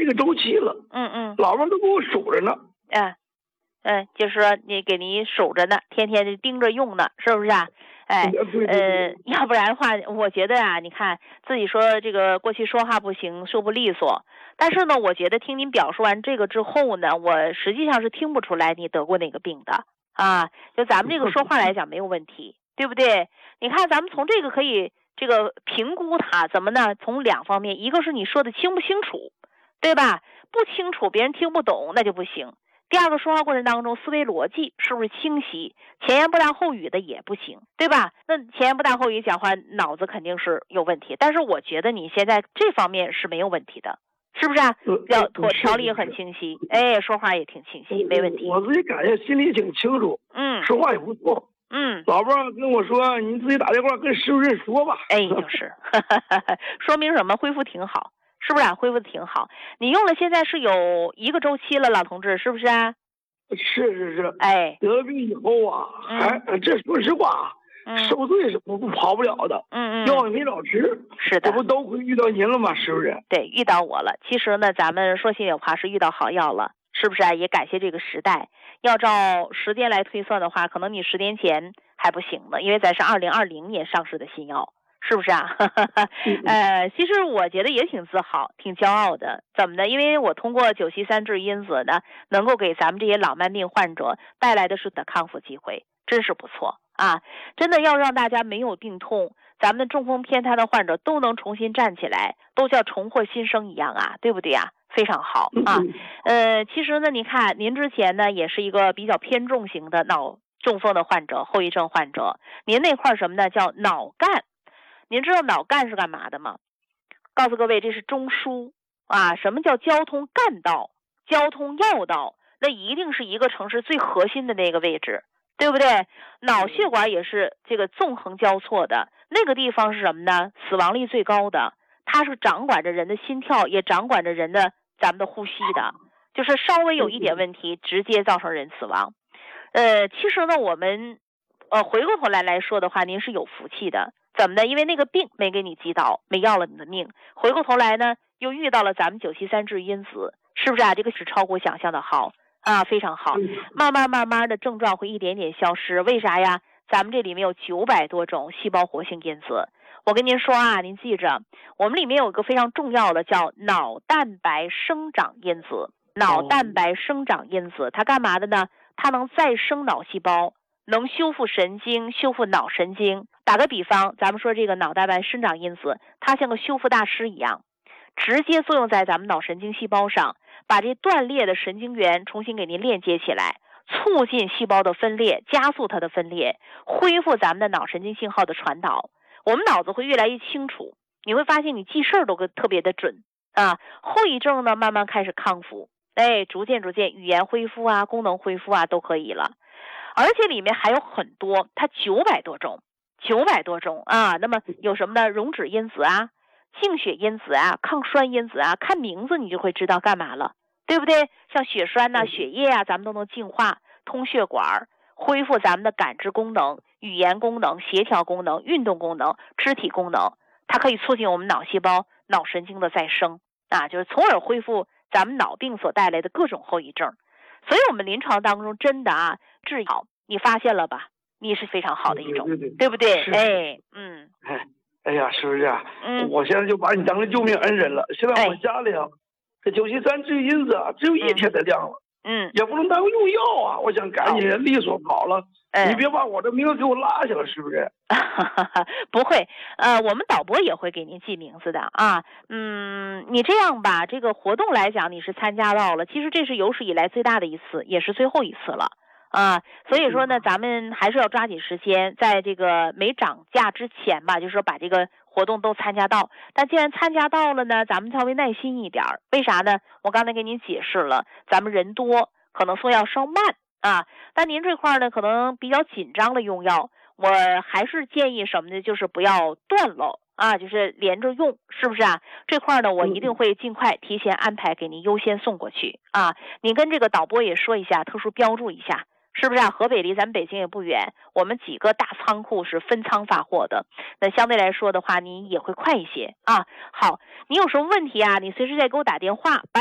一个周期了。老婆都给我数着呢。 就是说给你数着呢，天天就盯着用呢，是不是啊？ 对。 要不然的话，我觉得啊，你看自己说这个过去说话不行，说不利索，但是呢，我觉得听您表述完这个之后呢，我实际上是听不出来你得过哪个病的啊。就咱们这个说话来讲没有问题，对不对？你看咱们从这个可以这个评估它怎么呢？从两方面，一个是你说的清不清楚，对吧？不清楚，别人听不懂，那就不行。第二个，说话过程当中思维逻辑是不是清晰，前言不搭后语的也不行，对吧？那前言不搭后语讲话，脑子肯定是有问题。但是我觉得你现在这方面是没有问题的，是不是啊？条理也很清晰，说话也挺清晰，没问题。 我自己感觉心里挺清楚，说话也不错。老婆跟我说，你自己打电话跟石主任说吧。 就是说明什么？恢复挺好。是不是啊？恢复的挺好。你用了现在是有1个周期了，老同志，是不是啊？ 是。得病以后啊，这说实话，受罪是不跑不了的。药也没少吃。 是的。 这不都会遇到您了吗，是不是？ 对，遇到我了。其实呢，咱们说心里话是遇到好药了，是不是啊？也感谢这个时代。要照时间来推算的话，可能你10年前还不行呢，因为咱是2020年上市的新药。是不是啊？其实我觉得也挺自豪，挺骄傲的。怎么的？因为我通过973治愈因子呢，能够给咱们这些老慢病患者带来的是的康复机会，真是不错啊！真的要让大家没有病痛，咱们的中风偏瘫的患者都能重新站起来，都叫重获新生一样啊，对不对啊？非常好啊。其实呢，你看您之前呢也是一个比较偏重型的脑中风的患者，后遗症患者，您那块什么呢？叫脑干。您知道脑干是干嘛的吗？告诉各位，这是中枢啊。什么叫交通干道、交通要道？那一定是一个城市最核心的那个位置，对不对？脑血管也是这个纵横交错的，那个地方是什么呢？死亡率最高的，它是掌管着人的心跳，也掌管着人的咱们的呼吸的，就是稍微有一点问题，直接造成人死亡。其实呢，我们回过头来说的话，您是有福气的。怎么的？因为那个病没给你击倒，没要了你的命。回过头来呢，又遇到了咱们973治愈因子，是不是啊？这个是超乎想象的好啊，非常好。慢慢的症状会一点点消失，为啥呀？咱们这里面有900多种细胞活性因子。我跟您说啊，您记着，我们里面有一个非常重要的叫脑蛋白生长因子。脑蛋白生长因子它干嘛的呢？它能再生脑细胞，能修复神经，修复脑神经。打个比方，咱们说这个脑蛋白生长因子，它像个修复大师一样，直接作用在咱们脑神经细胞上，把这断裂的神经元重新给您链接起来，促进细胞的分裂，加速它的分裂，恢复咱们的脑神经信号的传导。我们脑子会越来越清楚，你会发现你记事儿都特别的准啊。后遗症呢，慢慢开始康复，逐渐语言恢复啊，功能恢复啊，都可以了。而且里面还有很多，它900多种啊。那么有什么呢？溶脂因子啊，净血因子啊，抗酸因子啊，看名字你就会知道干嘛了，对不对？像血栓呐、血液啊，咱们都能净化，通血管，恢复咱们的感知功能、语言功能、协调功能、运动功能、肢体功能，它可以促进我们脑细胞、脑神经的再生啊，就是从而恢复咱们脑病所带来的各种后遗症。所以我们临床当中真的啊，治疗你发现了吧？你是非常好的一种，对不对？ 哎呀，是不是啊？我现在就把你当成救命恩人了。现在我家里啊，这973治愈因子啊，只有1天的量了。也不能当用药啊。我想赶紧利索跑了。你别把我的名字给我落下了，是不是？ 不会，我们导播也会给您记名字的啊。你这样吧，这个活动来讲你是参加到了，其实这是有史以来最大的一次，也是最后一次了。所以说呢，咱们还是要抓紧时间，在这个没涨价之前吧，就是说把这个活动都参加到。但既然参加到了呢，咱们稍微耐心一点。为啥呢？我刚才给您解释了，咱们人多，可能送药稍慢啊。但您这块呢，可能比较紧张的用药，我还是建议什么呢？就是不要断了啊，就是连着用，是不是啊？这块呢，我一定会尽快提前安排给您优先送过去啊。您跟这个导播也说一下，特殊标注一下。是不是啊？河北离咱们北京也不远，我们几个大仓库是分仓发货的，那相对来说的话，你也会快一些啊。好，你有什么问题啊？你随时再给我打电话。